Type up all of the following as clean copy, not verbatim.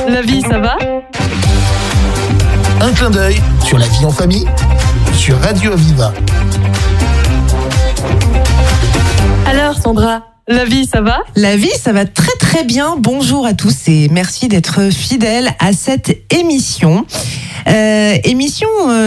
La vie, ça va ? Un clin d'œil sur la vie en famille sur Radio Aviva. Alors Sandra, la vie, ça va ? La vie, ça va très très bien. Bonjour à tous et merci d'être fidèles à cette émission. Émission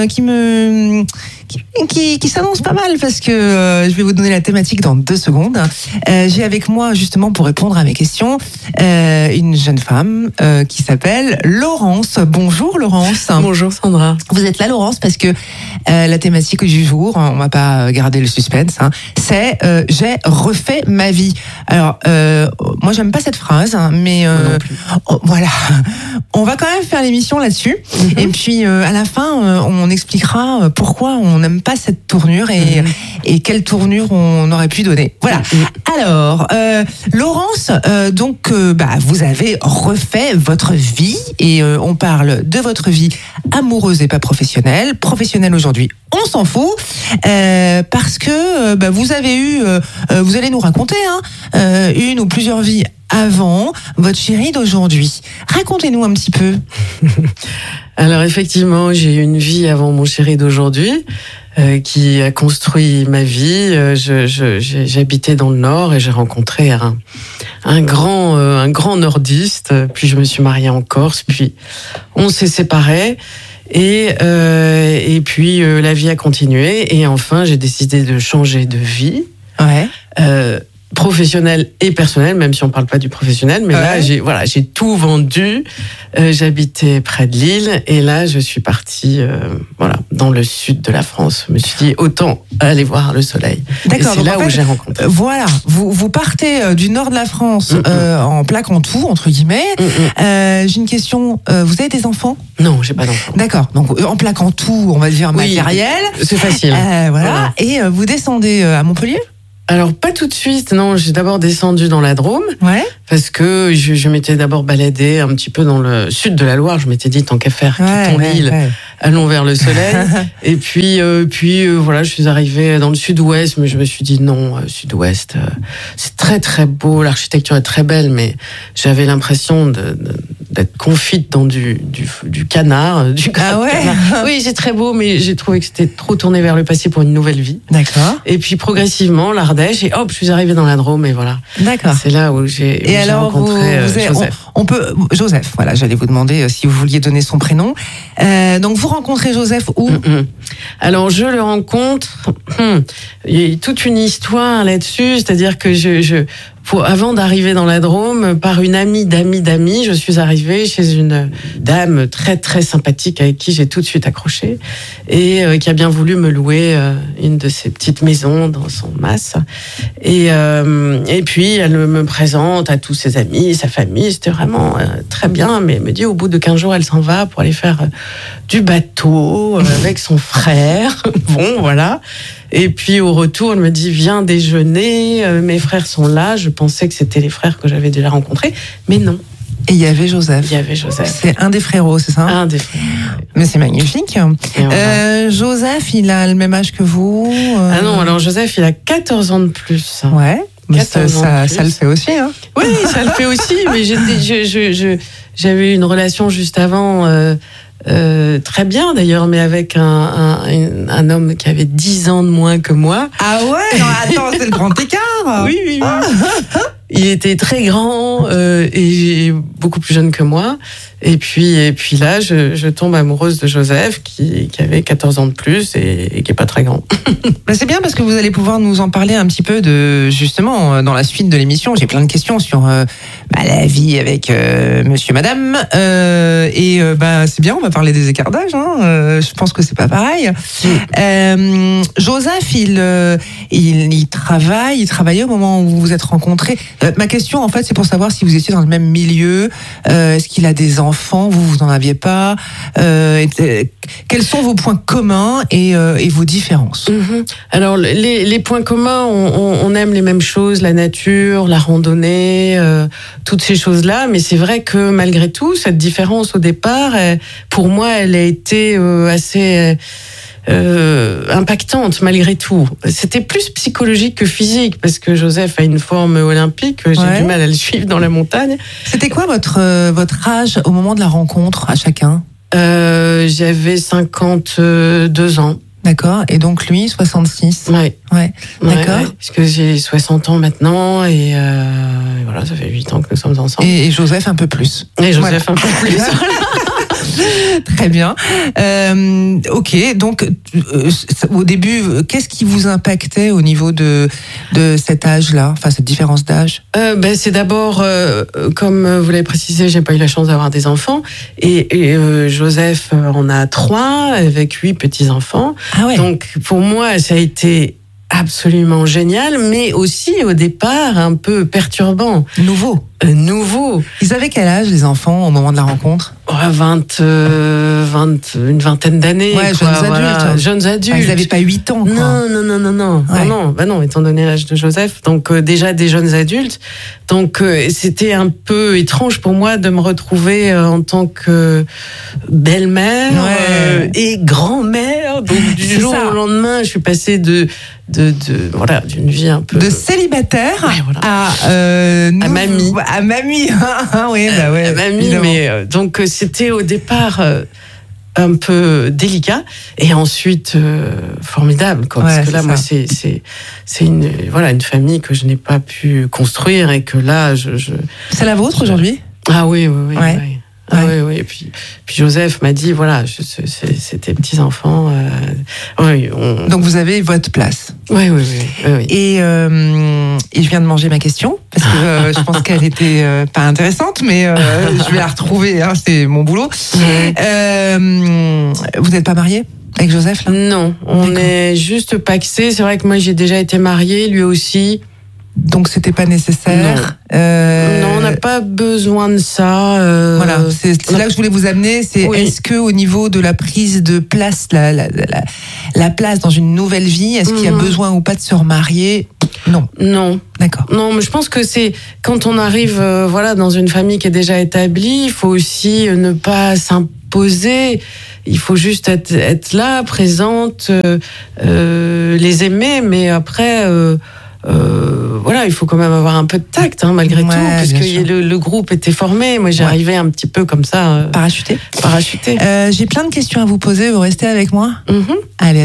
qui s'annonce pas mal parce que je vais vous donner la thématique dans 2 secondes. J'ai avec moi justement pour répondre à mes questions une jeune femme qui s'appelle Laurence. Bonjour Laurence. Bonjour Sandra. Vous êtes là Laurence parce que la thématique du jour, on va pas garder le suspense, c'est j'ai refait ma vie. Alors moi j'aime pas cette phrase, mais voilà, on va quand même faire l'émission là-dessus. Et puis à la fin on expliquera pourquoi on n'aime pas cette tournure et quelle tournure on aurait pu donner. Voilà. Alors, Laurence, vous avez refait votre vie et on parle de votre vie amoureuse et pas professionnelle. Professionnelle aujourd'hui, on s'en fout parce que vous avez eu, vous allez nous raconter une ou plusieurs vies avant votre chérie d'aujourd'hui. Racontez-nous un petit peu. Alors effectivement, j'ai eu une vie avant mon chéri d'aujourd'hui qui a construit ma vie. J'habitais dans le Nord et j'ai rencontré un grand nordiste. Puis je me suis mariée en Corse. Puis on s'est séparés. Et puis la vie a continué. Et enfin, j'ai décidé de changer de vie. Ouais. Professionnel et personnel, même si on parle pas du professionnel, mais là j'ai tout vendu. J'habitais près de Lille et là je suis partie dans le sud de la France. Je me suis dit autant aller voir le soleil. D'accord. Et c'est là où j'ai rencontré. Voilà, vous partez du nord de la France en plaquant tout entre guillemets. J'ai une question. Vous avez des enfants ? Non, j'ai pas d'enfants. D'accord. Donc en plaquant tout, on va dire matériel. C'est facile. Voilà. Et vous descendez à Montpellier ? Alors, pas tout de suite, non. J'ai d'abord descendu dans la Drôme. Ouais. Parce que je m'étais d'abord baladée un petit peu dans le sud de la Loire. Je m'étais dit, tant qu'à faire, quittons l'île, allons vers le soleil. Et puis, je suis arrivée dans le sud-ouest, mais je me suis dit, non, sud-ouest, c'est très, très beau. L'architecture est très belle, mais j'avais l'impression d'être confite dans du canard. Canard. Oui, c'est très beau, mais j'ai trouvé que c'était trop tourné vers le passé pour une nouvelle vie. D'accord. Et puis, progressivement, l'Ardèche, et hop, je suis arrivée dans la Drôme, et voilà. D'accord. C'est là où j'ai rencontré Joseph. Joseph, voilà, j'allais vous demander si vous vouliez donner son prénom. Donc, vous rencontrez Joseph où ? Alors, je le rencontre. Il y a toute une histoire là-dessus, c'est-à-dire que avant d'arriver dans la Drôme, par une amie d'amis, je suis arrivée chez une dame très très sympathique avec qui j'ai tout de suite accroché et qui a bien voulu me louer une de ses petites maisons dans son mas. Et puis elle me présente à tous ses amis, sa famille, c'était vraiment très bien. Mais elle me dit au bout de 15 jours, elle s'en va pour aller faire du bateau avec son frère. Bon, voilà. Et puis au retour, elle me dit viens déjeuner, mes frères sont là. Je pensais que c'était les frères que j'avais déjà rencontrés, mais non. Et il y avait Joseph. Il y avait Joseph. C'est un des frérots, c'est ça ? Un des frères. Mais c'est magnifique. Voilà. Joseph, il a le même âge que vous Ah non, alors Joseph, il a 14 ans de plus. Ouais. Mais ça le fait aussi, hein ? Oui, ça le fait aussi. Mais j'avais une relation juste avant. Très bien d'ailleurs, mais avec un homme qui avait 10 ans de moins que moi. Ah ouais ? Non, attends, c'est le grand écart. Oui. Il était très grand et beaucoup plus jeune que moi. Et puis là, je tombe amoureuse de Joseph qui avait 14 ans de plus et qui est pas très grand. C'est bien parce que vous allez pouvoir nous en parler un petit peu justement dans la suite de l'émission. J'ai plein de questions sur la vie avec monsieur, madame. C'est bien, on va parler des écarts d'âge. Je pense que c'est pas pareil. Joseph, il travaillait au moment où vous vous êtes rencontrés. Ma question, en fait, c'est pour savoir si vous étiez dans le même milieu. Est-ce qu'il a des enfants ? Vous n'en aviez pas. Quels sont vos points communs et vos différences ? Alors, les points communs, on aime les mêmes choses, la nature, la randonnée, toutes ces choses-là. Mais c'est vrai que malgré tout, cette différence au départ, pour moi, elle a été assez... impactante malgré tout. C'était plus psychologique que physique parce que Joseph a une forme olympique. J'ai du mal à le suivre dans la montagne. C'était quoi votre âge au moment de la rencontre à chacun? J'avais 52 ans. D'accord. Et donc lui, 66. Ouais. D'accord. Ouais, parce que j'ai 60 ans maintenant et voilà, ça fait 8 ans que nous sommes ensemble. Et Joseph un peu plus. Et Joseph un peu plus. Très bien. Ok. Donc, au début, qu'est-ce qui vous impactait au niveau de cet âge-là, enfin cette différence d'âge? C'est d'abord, comme vous l'avez précisé, j'ai pas eu la chance d'avoir des enfants, et Joseph en a 3 avec 8 petits enfants. Ah ouais. Donc pour moi, ça a été absolument génial, mais aussi au départ un peu perturbant. Nouveau. Ils avaient quel âge les enfants au moment de la rencontre? Une vingtaine d'années. Ouais, jeunes adultes. Ils n'avaient pas 8 ans. Quoi. Non. Ouais. Non, étant donné l'âge de Joseph. Donc déjà des jeunes adultes. Donc c'était un peu étrange pour moi de me retrouver en tant que belle-mère et grand-mère. Donc du jour au lendemain, je suis passée d'une vie un peu de célibataire à mamie. À mamie. Oui, à mamie, mais donc c'était au départ un peu délicat et ensuite formidable quoi, parce que là moi c'est une famille que je n'ai pas pu construire et que là C'est la vôtre aujourd'hui? Ah oui. Oui. Et puis Joseph m'a dit voilà, c'est tes petits enfants. Donc vous avez votre place. Oui. Et je viens de manger ma question parce que je pense qu'elle était pas intéressante, mais je vais la retrouver. Hein, c'est mon boulot. Vous n'êtes pas marié avec Joseph là? Non, on est juste pacsés. C'est vrai que moi j'ai déjà été mariée, lui aussi. Donc c'était pas nécessaire. Non, on n'a pas besoin de ça. Voilà, c'est là que je voulais vous amener. C'est est-ce que au niveau de la prise de place, la place dans une nouvelle vie, est-ce qu'il y a besoin ou pas de se remarier? Non. D'accord. Non, mais je pense que c'est quand on arrive, dans une famille qui est déjà établie, il faut aussi ne pas s'imposer. Il faut juste être là, présente, les aimer, mais après. Il faut quand même avoir un peu de tact, malgré tout, parce que le groupe était formé. Moi, j'arrivais un petit peu comme ça. Parachuté. Parachuté. J'ai plein de questions à vous poser. Vous restez avec moi? Mm-hmm. Allez.